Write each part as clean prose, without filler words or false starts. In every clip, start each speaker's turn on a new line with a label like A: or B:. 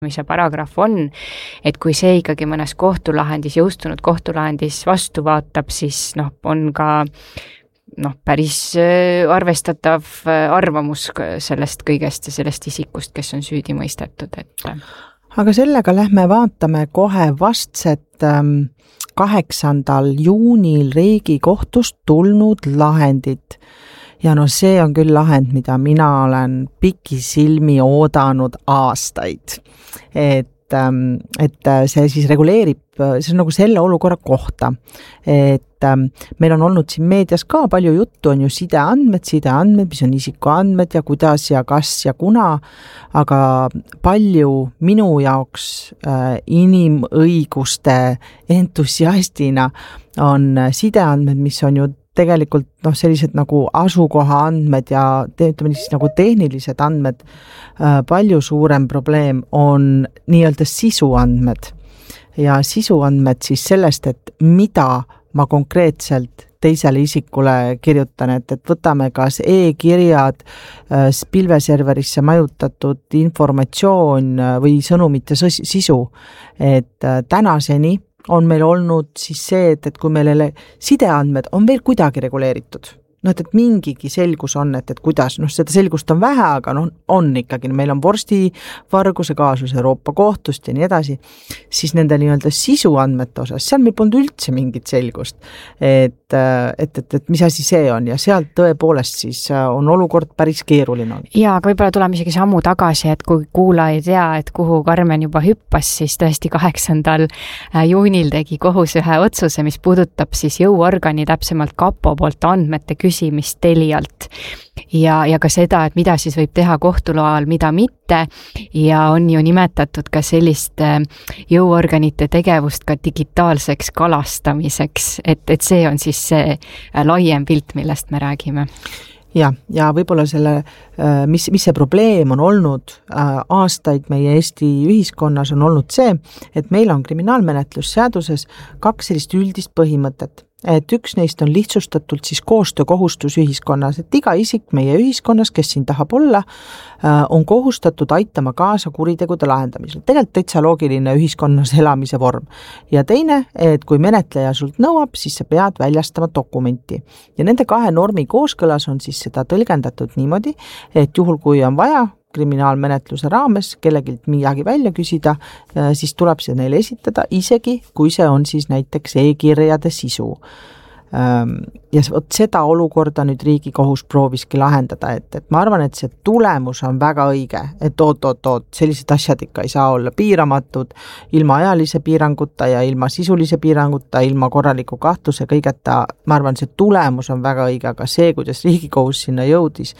A: mis see paragrahv on, et kui see ikkagi mõnes kohtulahendis, jõustunud kohtulahendis vastu vaatab, siis on ka päris arvestatav arvamus sellest kõigest ja sellest isikust, kes on süüdi mõistetud.
B: Aga sellega lähme vaatame kohe vastset 8. juunil Riigikohtust tulnud lahendit. Ja see on küll lahend, mida mina olen pikisilmi oodanud aastaid. Et see siis reguleerib, see on nagu selle olukorra kohta, et meil on olnud siin meedias ka palju juttu, on ju sideandmed, mis on isikuandmed ja kuidas ja kas ja kuna, aga palju minu jaoks inimõiguste entusiastina on sideandmed, mis on ju tegelikult sellised nagu asukoha andmed ja ütleme siis nagu tehnilised andmed, palju suurem probleem on nii-öelda sisuandmed. Ja sisuandmed siis sellest, et mida ma konkreetselt teisele isikule kirjutan, et võtame kas e-kirjad, pilveserverisse majutatud informatsioon või sõnumite sisu, et tänaseni on meil olnud siis see, et kui meil sideandmed on veel kuidagi reguleeritud. Et mingigi selgus on, et kuidas, seda selgust on vähe, aga on ikkagi, meil on vorstivarguse kaasus Euroopa kohtust ja nii edasi, siis nende nii-öelda sisuandmete osas, seal meil polnud üldse mingit selgust, et mis asi see on ja sealt tõepoolest siis on olukord päris keeruline.
A: Ja, aga võib-olla tuleme isegi sammu tagasi, et kui kuula ei tea, et kuhu Karmen juba hüppas, siis tõesti 8. juunil tegi kohus ühe otsuse, mis puudutab siis jõuorgani, täpsemalt kapo poolt andmete küsimist Telialt ja ka seda, et mida siis võib teha kohtuloal, mida mitte ja on ju nimetatud ka sellist jõuorganite tegevust ka digitaalseks kalastamiseks, et see on siis see laiem pilt, millest me räägime.
B: Ja võib-olla mis see probleem on olnud aastaid meie Eesti ühiskonnas on olnud see, et meil on kriminaalmenetlusseaduses 2 sellist üldist põhimõtet. Et üks neist on lihtsustatult siis koostöökohustus ühiskonnas, et iga isik meie ühiskonnas, kes siin tahab olla, on kohustatud aitama kaasa kuritegude lahendamisel. Tegelikult täitsa loogiline ühiskonnas elamise vorm. Ja teine, et kui menetleja sult nõuab, siis sa pead väljastama dokumenti. Ja nende 2 normi kooskõlas on siis seda tõlgendatud niimoodi, et juhul kui on vaja kriminaalmenetluse raames kellegilt midagi välja küsida, siis tuleb see neile esitada, isegi kui see on siis näiteks e-kirjade sisu. Ja seda olukorda nüüd Riigikohus prooviski lahendada, et ma arvan, et see tulemus on väga õige, et sellised asjad ikka ei saa olla piiramatud, ilma ajalise piiranguta ja ilma sisulise piiranguta, ilma korraliku kahtluse kõigeta, ma arvan, see tulemus on väga õige, aga see, kuidas Riigikohus sinna jõudis,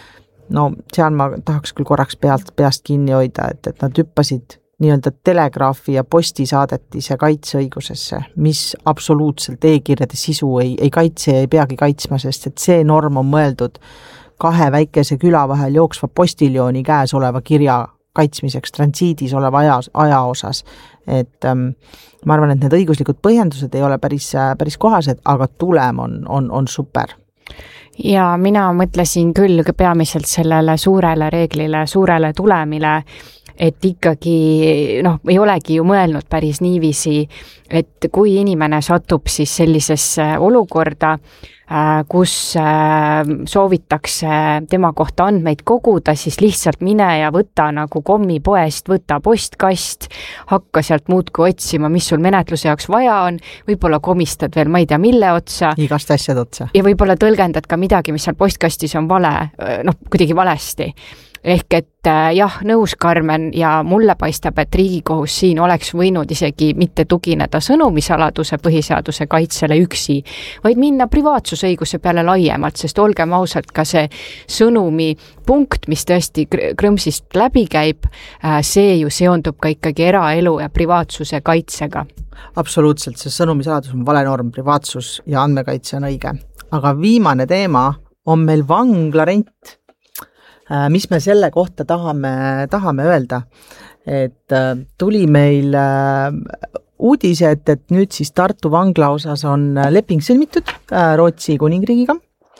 B: seal ma tahaks küll korraks peast kinni hoida, et nad hüppasid nii-öelda telegraafi ja postisaadetise kaitseõigusesse, mis absoluutselt e-kirjade sisu ei kaitse ja ei peagi kaitsma, sest et see norm on mõeldud 2 väikese küla vahel jooksva postiljooni käes oleva kirja kaitsmiseks transiidis oleva aja osas. Et ma arvan, et need õiguslikud põhjendused ei ole päris kohased, aga tulem on super.
A: Ja mina mõtlesin küll peamiselt sellele suurele reeglile, suurele tulemile, et ikkagi ei olegi ju mõelnud päris niiviisi, et kui inimene satub siis sellisesse olukorda, kus soovitakse tema kohta andmeid koguda, siis lihtsalt mine ja võta nagu kommipoest, võta postkast, hakka sealt muudkui otsima, mis sul menetluse jaoks vaja on, võib-olla komistad veel, ma ei tea, mille otsa.
B: Igast asjad otsa.
A: Ja võib-olla tõlgendad ka midagi, mis seal postkastis on vale, kuidagi valesti. Ehk et jah, nõus Karmen ja mulle paistab, et Riigikohus siin oleks võinud isegi mitte tugineda sõnumisaladuse põhiseaduse kaitsele üksi, vaid minna privaatsusõiguse peale laiemalt, sest olgem ausalt ka see sõnumi punkt, mis tõesti krõmsist läbi käib, see ju seondub ka ikkagi eraelu ja privaatsuse kaitsega.
B: Absoluutselt, see sõnumisaladus on vale norm, privaatsus ja andmekaitse on õige. Aga viimane teema on meil vanglarent. Mis me selle kohta tahame öelda, et tuli meil uudise, et nüüd siis Tartu vangla osas on leping sõlmitud Rootsi kuningriigiga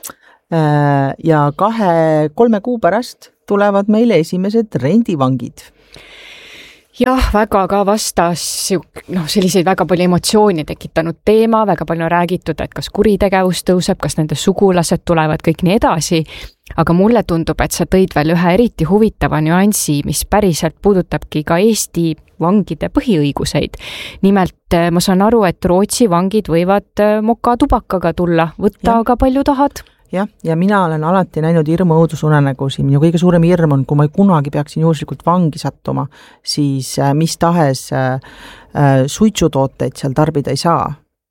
B: ja 2-3 kuu pärast tulevad meile esimesed rendivangid.
A: Jah, väga ka vastas selliseid väga palju emotsiooni tekitanud teema, väga palju on räägitud, et kas kuritegevus tõuseb, kas nende sugulased tulevad, kõik nii edasi, aga mulle tundub, et sa tõid veel ühe eriti huvitava nüansi, mis päriselt puudutabki ka Eesti vangide põhiõiguseid. Nimelt ma saan aru, et Rootsi vangid võivad mokatubakaga tulla, võtta aga palju tahad.
B: Jah, ja mina olen alati näinud hirmu õudusunenägusi. Minu kõige suurem hirm on, kui ma kunagi peaksin juhuslikult vangi sattuma, siis mis tahes suitsutooteid seal tarbida ei saa,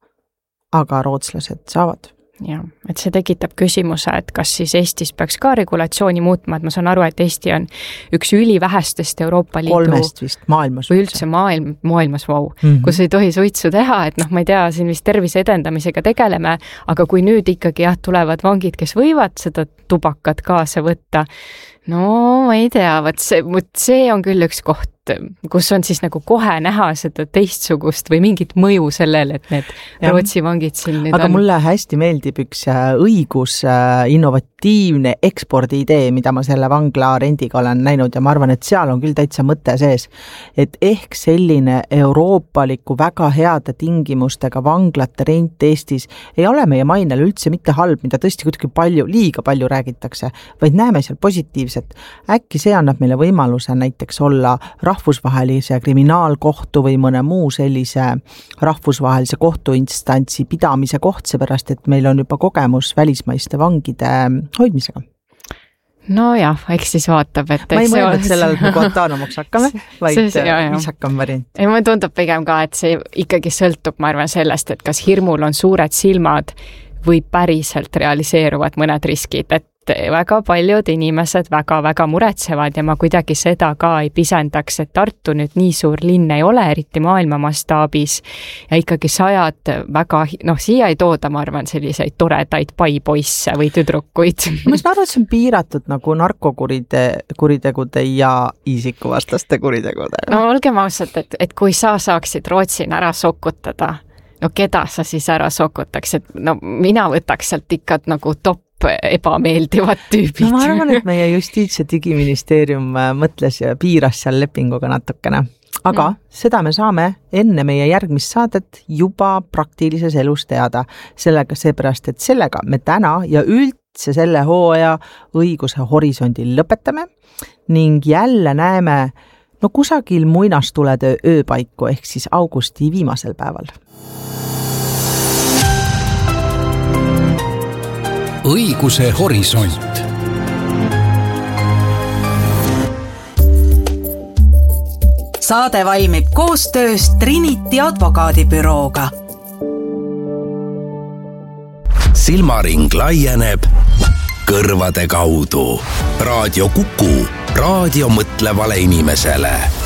B: aga rootslased saavad.
A: Ja, et see tekitab küsimuse, et kas siis Eestis peaks ka regulatsiooni muutma, et ma saan aru, et Eesti on üks ülivähestest Euroopa Liidu
B: 3 vist maailmas.
A: Või üldse maailmas, kus ei tohi suitsu teha, et ma ei tea, siin vist tervise edendamisega tegeleme, aga kui nüüd ikkagi tulevad vangid, kes võivad seda tubakat kaasa võtta, no ma ei tea, see on küll üks koht, kus on siis nagu kohe näha seda teistsugust või mingit mõju sellele, et need Rootsi vangid siin nüüd
B: aga mulle hästi meeldib üks õigus innovatiivne ekspordi idee, mida ma selle vangla rendiga olen näinud ja ma arvan, et seal on küll täitsa mõte sees, et ehk selline euroopaliku väga heade tingimustega vanglate rent Eestis ei ole meie mainele üldse mitte halb, mida tõesti kuidagi liiga palju räägitakse, vaid näeme seal positiivset. Äkki see annab meile võimaluse näiteks olla rahvusvahelise kriminaalkohtu või mõne muu sellise rahvusvahelise kohtuinstantsi pidamise koht, seepärast, et meil on juba kogemus välismaiste vangide hoidmisega.
A: No jah, eks siis vaatab, et
B: ma ei mõelnud sellele, et me Guantanamoks hakkame, vaid mis hakkam variant.
A: Ei, mulle tundub pigem ka, et see ikkagi sõltub, ma arvan, sellest, et kas hirmul on suured silmad või päriselt realiseeruvad mõned riskid, et väga paljud inimesed väga-väga muretsevad ja ma kuidagi seda ka ei pisendaks, et Tartu nüüd nii suur linn ei ole, eriti maailma mastaabis ja ikkagi 100 väga, siia ei tooda, ma arvan, selliseid toredaid paipoisse või tüdrukuid.
B: Ma saan aru, et see on piiratud nagu narkokuritegude ja isikuvastaste kuritegude.
A: No olgem ausalt, et kui sa saaksid Rootsin ära sokutada, keda sa siis ära sokutaks, et mina võtaks sealt ikka nagu top ebameeldivad tüübid.
B: No, ma arvan, et meie Justiits- ja Digiministeerium mõtles ja piiras seal lepinguga natukene. Aga seda me saame enne meie järgmist saadet juba praktilises elus teada. Seepärast, et sellega me täna ja üldse selle hooaja õiguse horisondil lõpetame ning jälle näeme kusagil muinastulede ööpaiku ehk siis augusti viimasel päeval.
C: Õiguse horisont.
D: Saade valmib koostöös Trinity advokaadibürooga.
C: Silmaring laieneb kõrvade kaudu. Raadio Kuku, raadio mõtlevale inimesele.